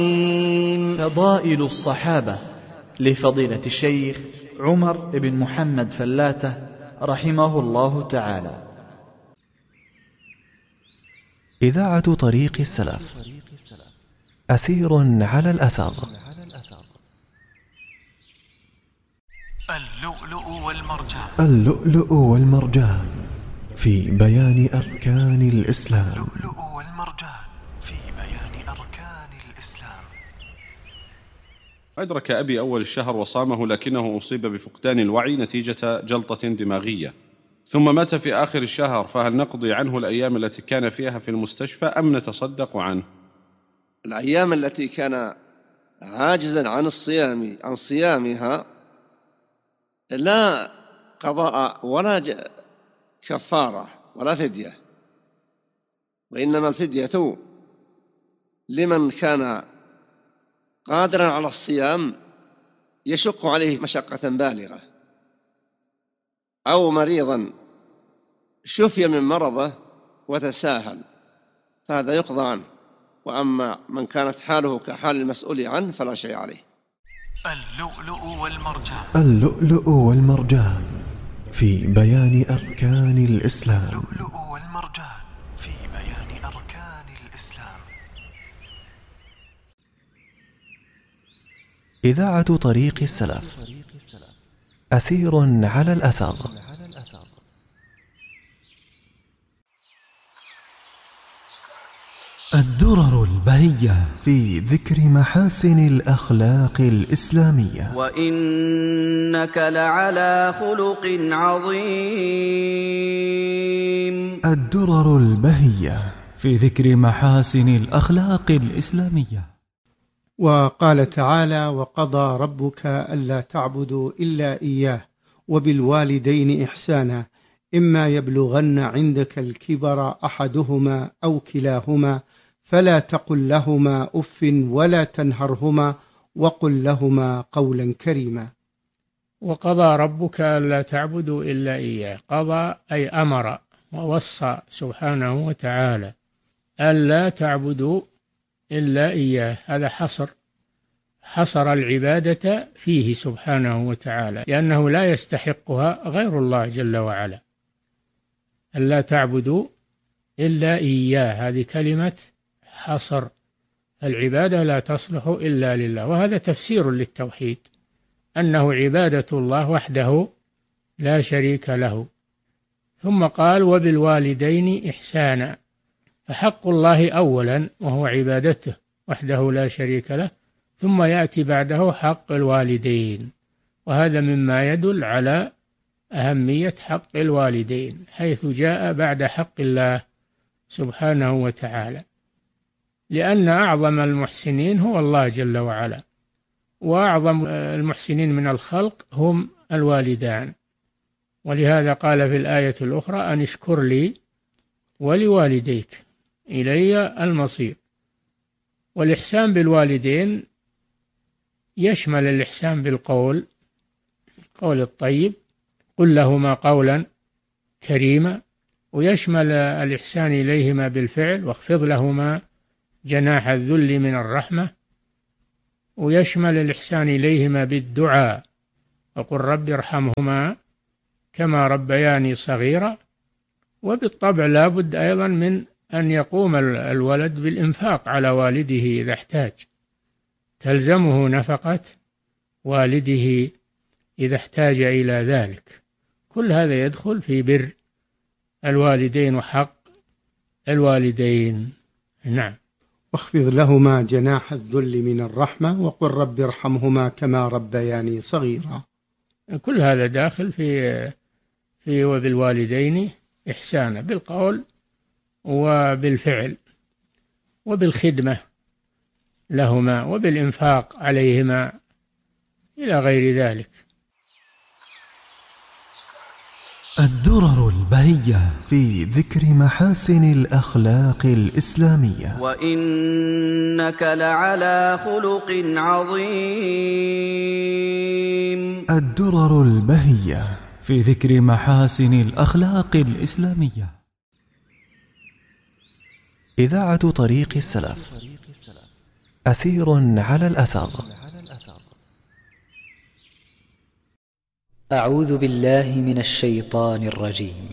فضائل الصحابة لفضيلة الشيخ عمر بن محمد فلاتة رحمه الله تعالى. إذاعة طريق السلف، أثير على الأثر. اللؤلؤ والمرجان. اللؤلؤ والمرجان في بيان أركان الإسلام. اللؤلؤ والمرجان في بيان أركان الإسلام. أدرك أبي أول الشهر وصامه، لكنه أصيب بفقدان الوعي نتيجة جلطة دماغية، ثم مات في آخر الشهر، فهل نقضي عنه الأيام التي كان فيها في المستشفى أم نتصدق عنه؟ الأيام التي كان عاجزا عن صيامها لا قضاء ولا كفارة ولا فدية، وإنما الفدية لمن كان قادرا على الصيام يشق عليه مشقة بالغة، أو مريضا شفي من مرضه وتساهل، فهذا يقضى عنه. وأما من كانت حاله كحال المسؤول عنه فلا شيء عليه. اللؤلؤ والمرجان. اللؤلؤ والمرجان في بيان أركان الإسلام. اللؤلؤ والمرجان في بيان أركان الإسلام. إذاعة طريق السلف، أثير على الأثر. الدرر البهية في ذكر محاسن الأخلاق الإسلامية. وإنك لعلى خلق عظيم. الدرر البهية في ذكر محاسن الأخلاق الإسلامية. وقال تعالى: وقضى ربك ألا تعبدوا إلا إياه وبالوالدين إحسانا إما يبلغن عندك الكبر أحدهما أو كلاهما فلا تقل لهما أف ولا تنهرهما وقل لهما قولا كريما. وقضى ربك ألا تعبدوا إلا إياه. قضى أي أمر ووصى سبحانه وتعالى ألا تعبدوا إلا إياه. هذا حصر العبادة فيه سبحانه وتعالى، لأنه لا يستحقها غير الله جل وعلا. ألا تعبدوا إلا إياه، هذه كلمة حصر. العبادة لا تصلح إلا لله، وهذا تفسير للتوحيد، أنه عبادة الله وحده لا شريك له. ثم قال: وبالوالدين إحسانا، فحق الله أولا وهو عبادته وحده لا شريك له، ثم يأتي بعده حق الوالدين، وهذا مما يدل على أهمية حق الوالدين، حيث جاء بعد حق الله سبحانه وتعالى، لأن أعظم المحسنين هو الله جل وعلا، وأعظم المحسنين من الخلق هم الوالدان. ولهذا قال في الآية الأخرى: أن اشكر لي ولوالديك إلي المصير. والإحسان بالوالدين يشمل الإحسان بالقول، القول الطيب، قل لهما قولا كريما، ويشمل الإحسان إليهما بالفعل، واخفض لهما جناح الذل من الرحمة، ويشمل الإحسان إليهما بالدعاء، وقل رب ارحمهما كما ربياني صغيرا. وبالطبع لا بد أيضا من أن يقوم الولد بالإنفاق على والده إذا احتاج، تلزمه نفقة والده إذا احتاج إلى ذلك. كل هذا يدخل في بر الوالدين وحق الوالدين. نعم. واخفض لهما جناح الذل من الرحمة وقل رب ارحمهما كما ربياني صغيرا. كل هذا داخل في وبالوالدين إحسانا، بالقول وبالفعل وبالخدمة لهما وبالإنفاق عليهما إلى غير ذلك. الدرر البهية في ذكر محاسن الأخلاق الإسلامية. وإنك لعلى خلق عظيم. الدرر البهية في ذكر محاسن الأخلاق الإسلامية. إذاعة طريق السلف، أثير على الأثر. أعوذ بالله من الشيطان الرجيم.